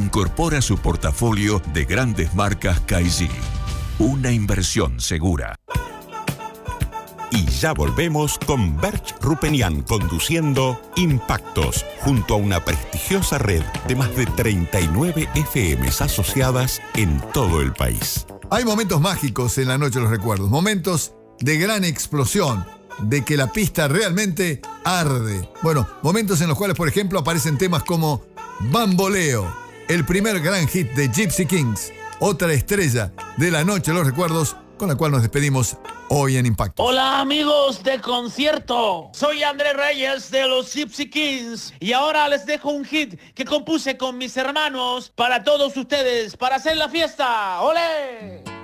incorpora a su portafolio de grandes marcas KG. Una inversión segura. Y ya volvemos con Berch Rupenian conduciendo Impactos, junto a una prestigiosa red de más de 39 FMs asociadas en todo el país. Hay momentos mágicos en la noche de los recuerdos, momentos de gran explosión, de que la pista realmente arde. Bueno, momentos en los cuales, por ejemplo, aparecen temas como Bamboleo, el primer gran hit de Gypsy Kings, otra estrella de la noche de los recuerdos, con la cual nos despedimos hoy en Impacto. Hola amigos de concierto, soy Andrés Reyes de los Gypsy Kings y ahora les dejo un hit que compuse con mis hermanos para todos ustedes, para hacer la fiesta. ¡Olé!